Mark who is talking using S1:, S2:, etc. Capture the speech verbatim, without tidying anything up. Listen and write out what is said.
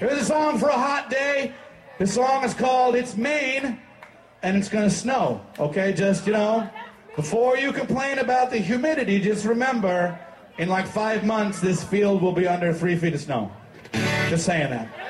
S1: Here's a song for a hot day. This song is called It's Maine, and it's gonna snow, okay? Just, you know, before you complain about the humidity, just remember, in like five months, this field will be under three feet of snow. Just saying that.